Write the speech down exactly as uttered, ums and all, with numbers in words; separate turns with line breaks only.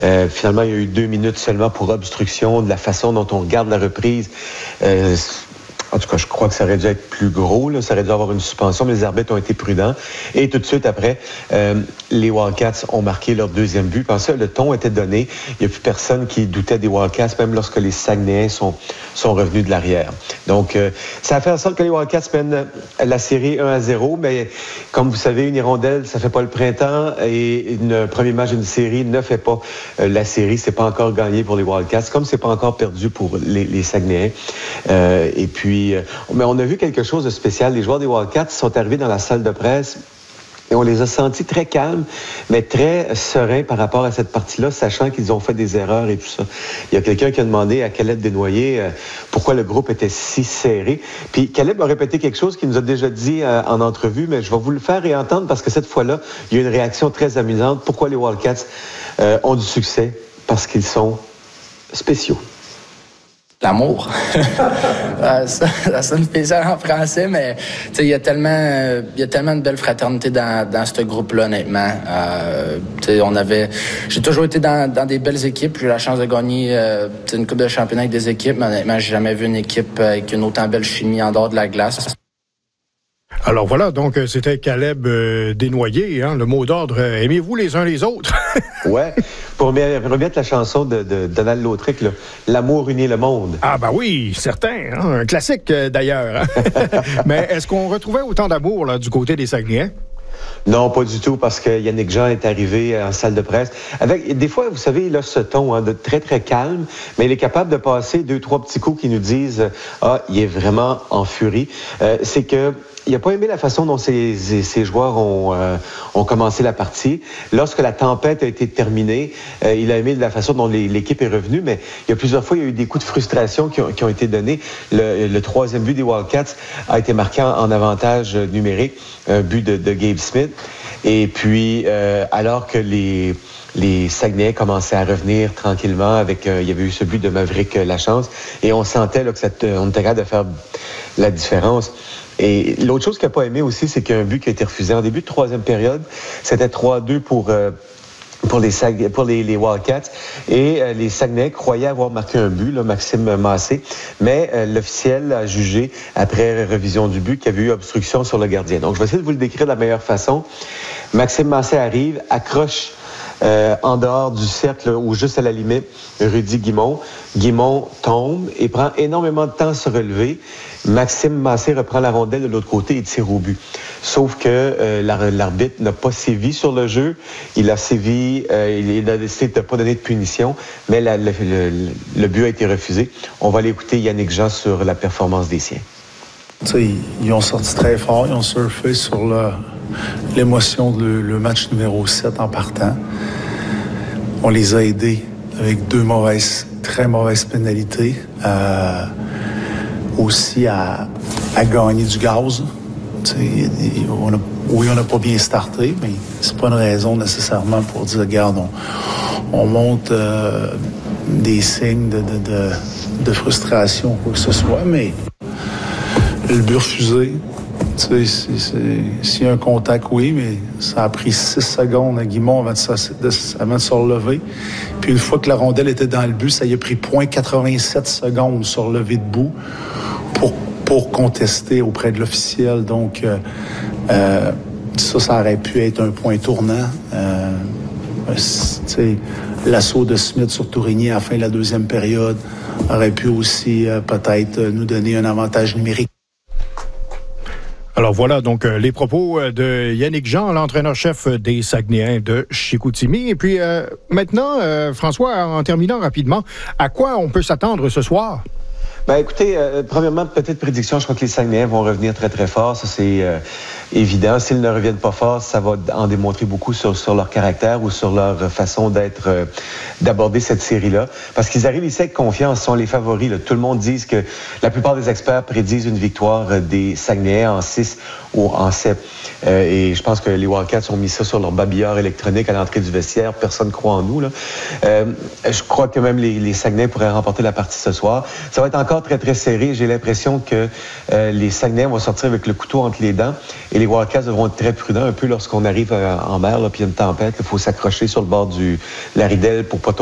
Euh, finalement, il y a eu deux minutes seulement pour obstruction. De la façon dont on regarde la reprise, euh, en tout cas, je crois que ça aurait dû être plus gros, là. Ça aurait dû avoir une suspension, mais les arbitres ont été prudents. Et tout de suite après, euh, les Wildcats ont marqué leur deuxième but. Parce que le ton était donné. Il n'y a plus personne qui doutait des Wildcats, même lorsque les Saguenayens sont, sont revenus de l'arrière. Donc, euh, ça a fait en sorte que les Wildcats mènent la série un à zéro. Mais comme vous savez, une hirondelle, ça ne fait pas le printemps. Et un premier match d'une série ne fait pas euh, la série. C'est pas encore gagné pour les Wildcats, comme c'est pas encore perdu pour les, les Saguenayens. Euh, et puis, mais on a vu quelque chose de spécial. Les joueurs des Wildcats sont arrivés dans la salle de presse et on les a sentis très calmes, mais très sereins par rapport à cette partie-là, sachant qu'ils ont fait des erreurs et tout ça. Il y a quelqu'un qui a demandé à Caleb Desnoyers euh, pourquoi le groupe était si serré. Puis Caleb a répété quelque chose qu'il nous a déjà dit euh, en entrevue, mais je vais vous le faire réentendre parce que cette fois-là, il y a une réaction très amusante. Pourquoi les Wildcats euh, ont du succès? Parce qu'ils sont spéciaux.
L'amour. euh, ça, ça sonne spécial en français, mais il y a tellement euh, y a tellement de belle fraternité dans, dans ce groupe-là, honnêtement. Euh, on avait, j'ai toujours été dans, dans des belles équipes. J'ai eu la chance de gagner euh, une coupe de championnat avec des équipes, mais honnêtement, j'ai jamais vu une équipe avec une autant belle chimie en dehors de la glace.
Alors voilà, donc c'était Caleb euh, Desnoyers, hein, le mot d'ordre, euh, aimez-vous les uns les autres?
Ouais, pour remettre la chanson de, de Donald Lautric, là, L'amour unit le monde.
Ah ben oui, certain, hein, un classique euh, d'ailleurs. Hein? Mais est-ce qu'on retrouvait autant d'amour là, du côté des Saguenayens?
Non, pas du tout, parce que Yannick Jean est arrivé en salle de presse. Avec, des fois, vous savez, il a ce ton hein, de très, très calme, mais il est capable de passer deux, trois petits coups qui nous disent « Ah, il est vraiment en furie euh, ». C'est que il n'a pas aimé la façon dont ses, ses joueurs ont, euh, ont commencé la partie. Lorsque la tempête a été terminée, euh, il a aimé la façon dont les, l'équipe est revenue, mais il y a plusieurs fois, il y a eu des coups de frustration qui ont, qui ont été donnés. Le, le troisième but des Wildcats a été marqué en, en avantage numérique, un but de, de Gabe Smith. Et puis, euh, alors que les... Les Saguenayens commençaient à revenir tranquillement avec, euh, il y avait eu ce but de Maverick euh, Lachance et on sentait là, que cette, on était capable de faire la différence. Et l'autre chose qu'il n'a pas aimé aussi, c'est qu'il y a un but qui a été refusé en début de troisième période. C'était trois à deux pour, euh, pour, les, Sag... pour les, les Wildcats. Et euh, les Saguenayens croyaient avoir marqué un but, là, Maxime Massé, mais euh, l'officiel a jugé, après révision du but, qu'il y avait eu obstruction sur le gardien. Donc, je vais essayer de vous le décrire de la meilleure façon. Maxime Massé arrive, accroche Euh, en dehors du cercle ou juste à la limite, Rudy Guimond. Guimond tombe et prend énormément de temps à se relever. Maxime Massé reprend la rondelle de l'autre côté et tire au but. Sauf que euh, l'arbitre n'a pas sévi sur le jeu. Il a sévi, euh, il a décidé de ne pas donner de punition, mais la, le, le, le but a été refusé. On va aller écouter Yannick Jean sur la performance des siens.
Tu sais, ils ont sorti très fort, ils ont surfé sur le, l'émotion de le, le match numéro sept en partant. On les a aidés avec deux mauvaises, très mauvaises pénalités. Euh, aussi à, à gagner du gaz. Tu sais, on a, oui, on n'a pas bien starté, mais c'est pas une raison nécessairement pour dire, regarde, on, on monte euh, des signes de, de, de, de frustration ou quoi que ce soit, mais le but refusé, tu sais, c'est, c'est, s'il y a un contact, oui, mais ça a pris six secondes à Guimond avant de, de, avant de se relever. Puis une fois que la rondelle était dans le but, ça y a pris zéro virgule quatre-vingt-sept secondes se relever debout pour, pour contester auprès de l'officiel. Donc, euh, euh, ça, ça aurait pu être un point tournant. Euh, tu sais, l'assaut de Smith sur Tourigny à la fin de la deuxième période aurait pu aussi euh, peut-être nous donner un avantage numérique.
Alors voilà donc euh, les propos euh, de Yannick Jean, l'entraîneur-chef des Saguenayens de Chicoutimi. Et puis euh, maintenant, euh, François, en terminant rapidement, à quoi on peut s'attendre ce soir?
Ben écoutez, euh, premièrement, petite prédiction, je crois que les Saguenayens vont revenir très, très fort. Ça, c'est euh, évident. S'ils ne reviennent pas fort, ça va en démontrer beaucoup sur, sur leur caractère ou sur leur façon d'être, euh, d'aborder cette série-là. Parce qu'ils arrivent ici avec confiance, ils sont les favoris. Là. Tout le monde dit que la plupart des experts prédisent une victoire des Saguenayens en six ou en sept. Euh, et je pense que les Wildcats ont mis ça sur leur babillard électronique à l'entrée du vestiaire. Personne ne croit en nous. Là. Euh, je crois que même les, les Saguenayens pourraient remporter la partie ce soir. Ça va être encore encore très, très serré. J'ai l'impression que euh, les Saguenayens vont sortir avec le couteau entre les dents et les Wildcats devront être très prudents un peu lorsqu'on arrive euh, en mer, là, puis il y a une tempête. Il faut s'accrocher sur le bord du la ridelle pour pas